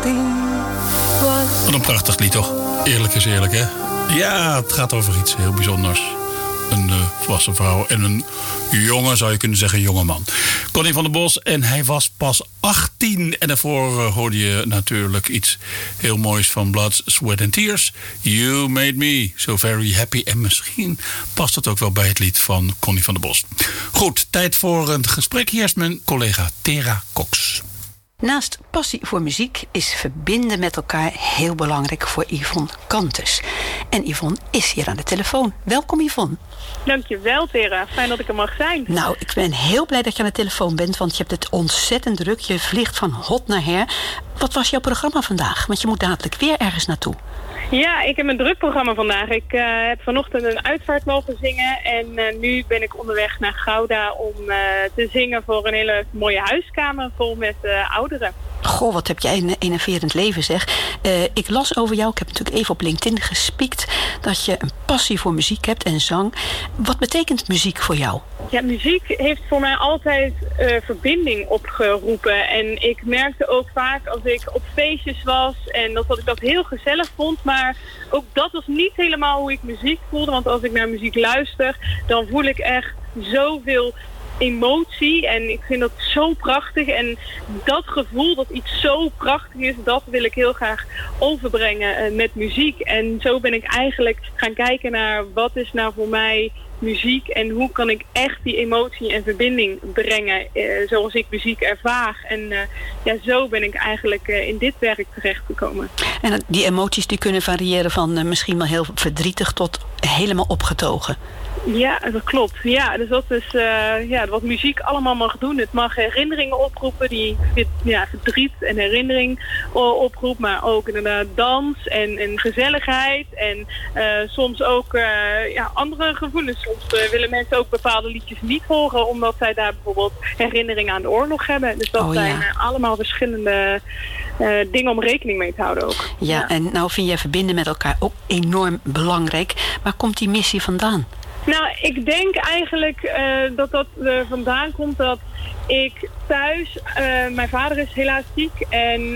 Wat een prachtig lied, toch? Eerlijk is eerlijk, hè? Ja, het gaat over iets heel bijzonders. Een volwassen vrouw en een jongen, zou je kunnen zeggen, jonge man. Connie van der Bos, en hij was pas 18. En daarvoor hoorde je natuurlijk iets heel moois van Blood, Sweat and Tears. You made me so very happy. En misschien past het ook wel bij het lied van Connie van der Bos. Goed, tijd voor een gesprek. Hier is mijn collega Tera Cox. Naast passie voor muziek is verbinden met elkaar heel belangrijk voor Yvonne Kantes. En Yvonne is hier aan de telefoon. Welkom Yvonne. Dankjewel Tera, fijn dat ik er mag zijn. Nou, ik ben heel blij dat je aan de telefoon bent, want je hebt het ontzettend druk. Je vliegt van hot naar her. Wat was jouw programma vandaag? Want je moet dadelijk weer ergens naartoe. Ja, ik heb een druk programma vandaag. Ik heb vanochtend een uitvaart mogen zingen en nu ben ik onderweg naar Gouda om te zingen voor een hele mooie huiskamer vol met ouderen. Goh, wat heb jij een enerverend leven zeg. Ik las over jou, ik heb natuurlijk even op LinkedIn gespiekt, dat je een passie voor muziek hebt en zang. Wat betekent muziek voor jou? Ja, muziek heeft voor mij altijd verbinding opgeroepen. En ik merkte ook vaak als ik op feestjes was en dat ik dat heel gezellig vond. Maar ook dat was niet helemaal hoe ik muziek voelde. Want als ik naar muziek luister, dan voel ik echt zoveel emotie. En ik vind dat zo prachtig. En dat gevoel dat iets zo prachtig is, dat wil ik heel graag overbrengen met muziek. En zo ben ik eigenlijk gaan kijken naar wat is nou voor mij muziek en hoe kan ik echt die emotie en verbinding brengen zoals ik muziek ervaar. En zo ben ik eigenlijk in dit werk terechtgekomen. En die emoties die kunnen variëren van misschien wel heel verdrietig tot helemaal opgetogen. Ja, dat klopt. Ja, dus dat is wat muziek allemaal mag doen. Het mag herinneringen oproepen die verdriet en herinnering oproept, maar ook inderdaad dans en gezelligheid en soms ook andere gevoelens. Soms willen mensen ook bepaalde liedjes niet horen omdat zij daar bijvoorbeeld herinneringen aan de oorlog hebben. Dus dat zijn allemaal verschillende dingen om rekening mee te houden ook. Ja, en nou vind jij verbinden met elkaar ook enorm belangrijk. Waar komt die missie vandaan? Nou, ik denk eigenlijk dat vandaan komt dat ik thuis, mijn vader is helaas ziek en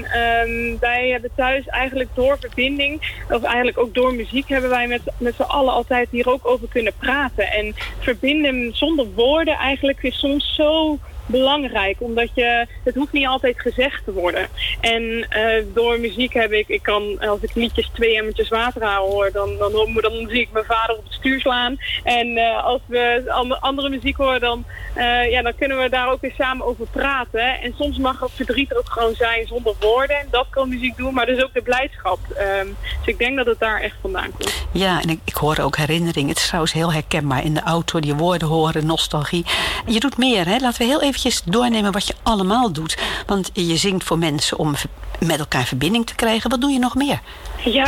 wij hebben thuis eigenlijk door verbinding, of eigenlijk ook door muziek, hebben wij met z'n allen altijd hier ook over kunnen praten. En verbinden zonder woorden eigenlijk is soms zo belangrijk, omdat het hoeft niet altijd gezegd te worden. En door muziek heb ik kan, als ik liedjes 2 emmertjes water hoor, dan zie ik mijn vader op het stuur slaan. En als we andere muziek horen, dan kunnen we daar ook weer samen over praten. En soms mag het verdriet ook gewoon zijn zonder woorden. Dat kan muziek doen, maar dus ook de blijdschap. Dus ik denk dat het daar echt vandaan komt. Ja, en ik hoor ook herinneringen. Het is trouwens heel herkenbaar in de auto, die woorden horen, nostalgie. Je doet meer, hè? Laten we heel eventjes doornemen wat je allemaal doet. Want je zingt voor mensen om met elkaar verbinding te krijgen. Wat doe je nog meer? Ja,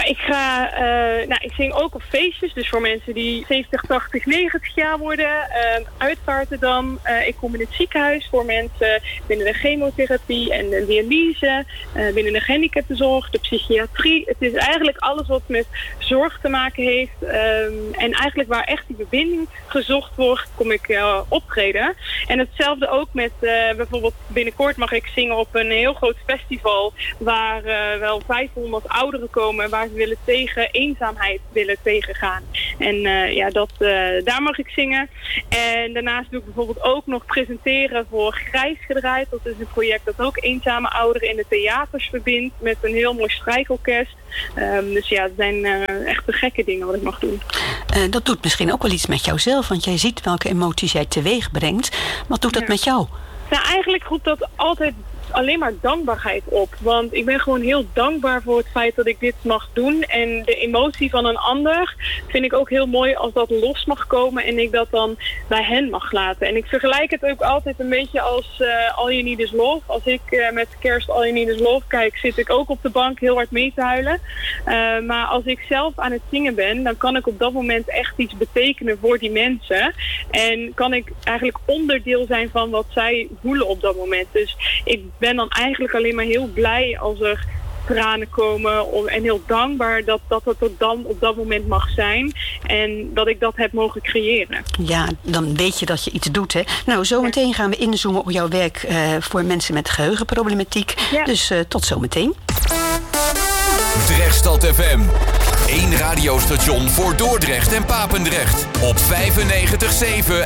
ik zing ook op feestjes. Dus voor mensen die 70, 80, 90 jaar worden. Uitvaarten dan. Ik kom in het ziekenhuis voor mensen binnen de chemotherapie en de dialyse. Binnen de gehandicaptenzorg, de psychiatrie. Het is eigenlijk alles wat met zorg te maken heeft. En eigenlijk waar echt die verbinding gezocht wordt, kom ik optreden. En hetzelfde ook met bijvoorbeeld binnenkort mag ik zingen op een heel groot festival waar wel 500 ouderen komen waar ze tegen eenzaamheid willen tegengaan. En daar mag ik zingen. En daarnaast doe ik bijvoorbeeld ook nog presenteren voor Grijs Gedraaid. Dat is een project dat ook eenzame ouderen in de theaters verbindt met een heel mooi strijkorkest. Dus het zijn echt de gekke dingen wat ik mag doen. Dat doet misschien ook wel iets met jouzelf, want jij ziet welke emoties jij teweeg brengt. Wat doet dat met jou? Nou, eigenlijk roept dat altijd alleen maar dankbaarheid op. Want ik ben gewoon heel dankbaar voor het feit dat ik dit mag doen. En de emotie van een ander vind ik ook heel mooi als dat los mag komen en ik dat dan bij hen mag laten. En ik vergelijk het ook altijd een beetje als All You Need Is Love. Als ik met kerst All You Need Is Love kijk, zit ik ook op de bank heel hard mee te huilen. Maar als ik zelf aan het zingen ben, dan kan ik op dat moment echt iets betekenen voor die mensen. En kan ik eigenlijk onderdeel zijn van wat zij voelen op dat moment. Dus ik ben dan eigenlijk alleen maar heel blij als er tranen komen en heel dankbaar dat het dan op dat moment mag zijn en dat ik dat heb mogen creëren. Ja, dan weet je dat je iets doet, hè? Nou, zometeen gaan we inzoomen op jouw werk voor mensen met geheugenproblematiek. Ja. Dus tot zometeen. Hoogstad FM. 1 radiostation voor Dordrecht en Papendrecht. Op 95.7